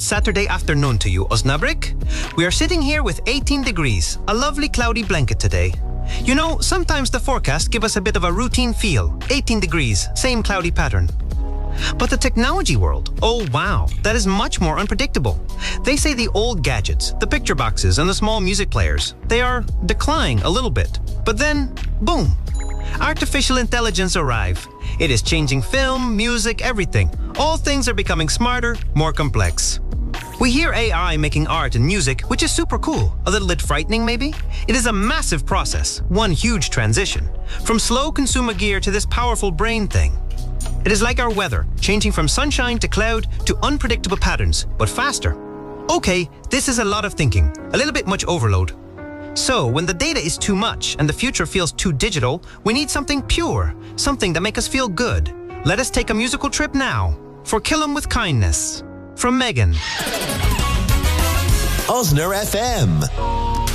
Saturday afternoon to you, Osnabrück. We are sitting here with 18 degrees, a lovely cloudy blanket today. You know, sometimes the forecast give us a bit of a routine feel. 18 degrees, same cloudy pattern. But the technology world, oh wow, that is much more unpredictable. They say the old gadgets, the picture boxes and the small music players, they are declining a little bit. But then, boom, artificial intelligence arrive. It is changing film, music, everything. All things are becoming smarter, more complex. We hear AI making art and music, which is super cool. A little bit frightening, maybe? It is a massive process, one huge transition. From slow consumer gear to this powerful brain thing. It is like our weather, changing from sunshine to cloud to unpredictable patterns, but faster. Okay, this is a lot of thinking, a little bit much overload. So, when the data is too much and the future feels too digital, we need something pure, something that makes us feel good. Let us take a musical trip now. For Kill 'Em With Kindness. From Megan. Osner FM.